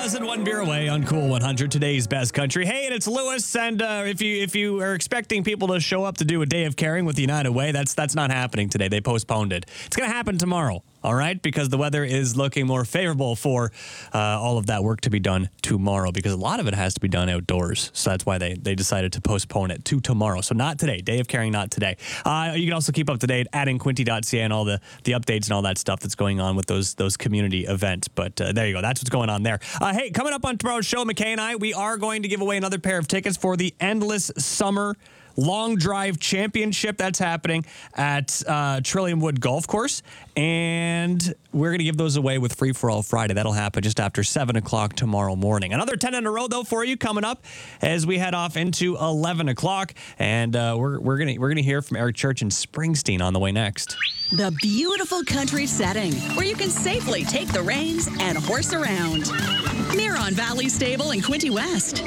dozen, one beer away on Cool 100, today's best country. Hey, and it's Lewis. And if you are expecting people to show up to do a day of caring with United Way, that's not happening today. They postponed it. It's going to happen tomorrow. All right, because the weather is looking more favorable for all of that work to be done tomorrow, because a lot of it has to be done outdoors. So that's why they decided to postpone it to tomorrow. So not today. Day of Caring, not today. You can also keep up to date at inquinty.ca and all the updates and all that stuff that's going on with those community events. But there you go. That's what's going on there. Hey, coming up on tomorrow's show, McKay and I, we are going to give away another pair of tickets for the Endless Summer Long Drive Championship. That's happening at Trillium Wood Golf Course. And we're going to give those away with Free For All Friday. That'll happen just after 7 o'clock tomorrow morning. Another 10 in a row, though, for you coming up as we head off into 11 o'clock. And we're gonna hear from Eric Church and Springsteen on the way next. The beautiful country setting where you can safely take the reins and horse around. Miron Valley Stable in Quinte West.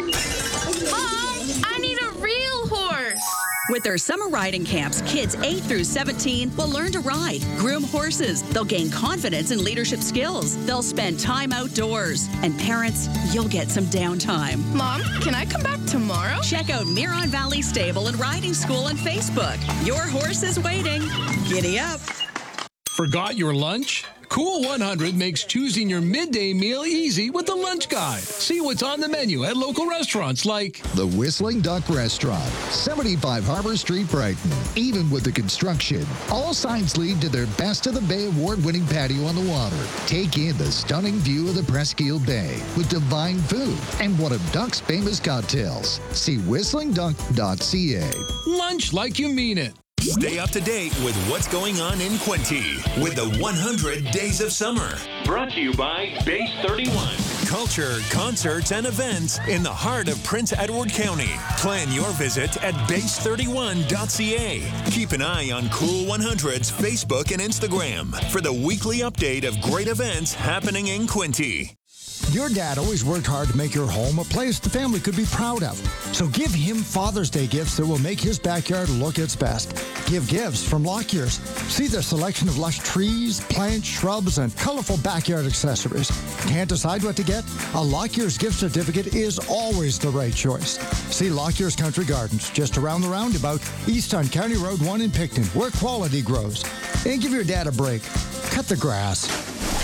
Mom, I need a real horse. With their summer riding camps, kids 8 through 17 will learn to ride, groom horses. They'll gain confidence and leadership skills. They'll spend time outdoors. And parents, you'll get some downtime. Mom, can I come back tomorrow? Check out Miron Valley Stable and Riding School on Facebook. Your horse is waiting. Giddy up. Forgot your lunch? Cool 100 makes choosing your midday meal easy with the lunch guide. See what's on the menu at local restaurants like the Whistling Duck Restaurant, 75 Harbor Street, Brighton. Even with the construction, all signs lead to their Best of the Bay award-winning patio on the water. Take in the stunning view of the Presqu'île Bay with divine food and one of Duck's famous cocktails. See whistlingduck.ca. lunch like you mean it. Stay up to date with what's going on in Quinte with the 100 Days of Summer. Brought to you by Base 31. Culture, concerts, and events in the heart of Prince Edward County. Plan your visit at base31.ca. Keep an eye on Cool 100's Facebook and Instagram for the weekly update of great events happening in Quinte. Your dad always worked hard to make your home a place the family could be proud of. So give him Father's Day gifts that will make his backyard look its best. Give gifts from Lockyear's. See their selection of lush trees, plants, shrubs, and colorful backyard accessories. Can't decide what to get? A Lockyear's gift certificate is always the right choice. See Lockyear's Country Gardens, just around the roundabout, east on County Road 1 in Picton, where quality grows. And give your dad a break. Cut the grass.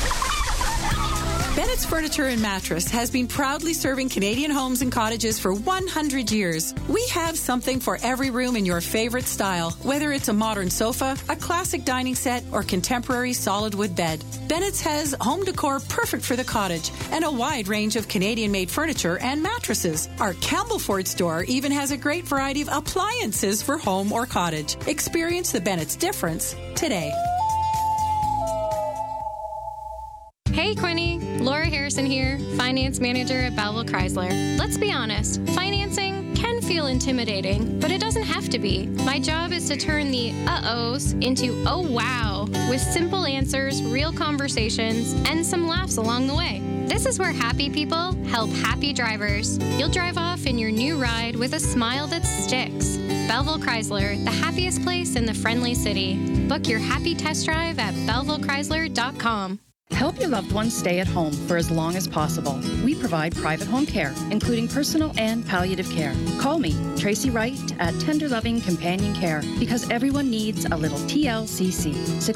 Bennett's Furniture and Mattress has been proudly serving Canadian homes and cottages for 100 years. We have something for every room in your favorite style, whether it's a modern sofa, a classic dining set, or contemporary solid wood bed. Bennett's has home decor perfect for the cottage and a wide range of Canadian-made furniture and mattresses. Our Campbellford store even has a great variety of appliances for home or cottage. Experience the Bennett's difference today. Hey, Quinte. Laura Harrison here, Finance Manager at Belleville Chrysler. Let's be honest, financing can feel intimidating, but it doesn't have to be. My job is to turn the uh-ohs into oh wow with simple answers, real conversations, and some laughs along the way. This is where happy people help happy drivers. You'll drive off in your new ride with a smile that sticks. Belleville Chrysler, the happiest place in the friendly city. Book your happy test drive at BellevilleChrysler.com. Help your loved ones stay at home for as long as possible. We provide private home care, including personal and palliative care. Call me, Tracy Wright, at Tender Loving Companion Care, because everyone needs a little TLCC.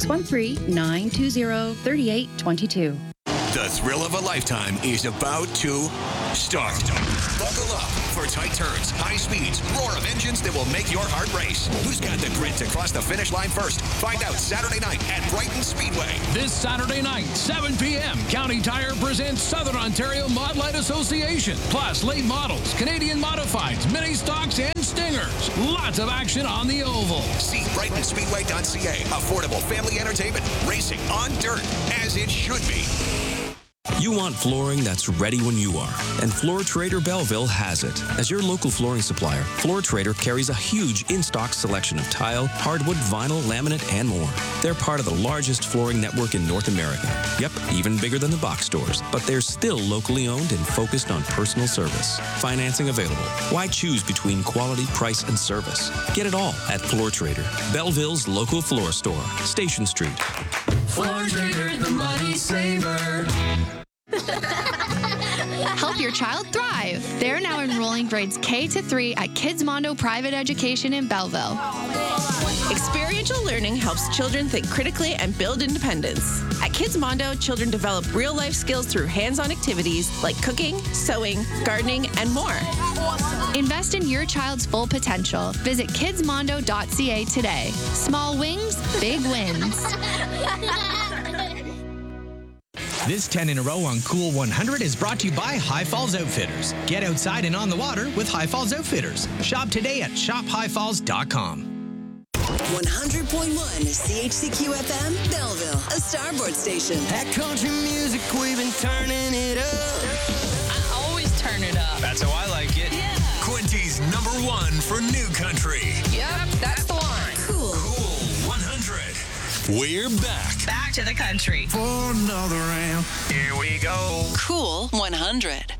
613-920-3822. The thrill of a lifetime is about to start. Buckle up for tight turns, high speeds, roar of engines that will make your heart race. Who's got the grit to cross the finish line first? Find out Saturday night at Brighton Speedway. This Saturday night, 7 p.m., County Tire presents Southern Ontario Mod Light Association, plus late models, Canadian modifieds, mini stocks, and stingers. Lots of action on the oval. See BrightonSpeedway.ca. Affordable family entertainment, racing on dirt, as it should be. You want flooring that's ready when you are, and Floor Trader Belleville has it. As your local flooring supplier, Floor Trader carries a huge in-stock selection of tile, hardwood, vinyl, laminate, and more. They're part of the largest flooring network in North America. Yep, even bigger than the box stores, but they're still locally owned and focused on personal service. Financing available. Why choose between quality, price, and service? Get it all at Floor Trader, Belleville's local floor store, Station Street. Floor Trader, the money saver. Help your child thrive. They're now enrolling grades K to 3 at Kids Mondo Private Education in Belleville. Experiential learning helps children think critically and build independence. At Kids Mondo, children develop real-life skills through hands-on activities like cooking, sewing, gardening, and more. Invest in your child's full potential. Visit kidsmondo.ca today. Small wings, big wins. This 10 in a row on Cool 100 is brought to you by High Falls Outfitters. Get outside and on the water with High Falls Outfitters. Shop today at shophighfalls.com. 100.1 CHCQ-FM, Belleville, a starboard station. That country music, we've been turning it up. I always turn it up. That's how I like it. Yeah. Quinty's #1 for new country. Yep, that's the one. Cool. Cool 100. We're back. Back to the country. For another round. Here we go. Cool 100.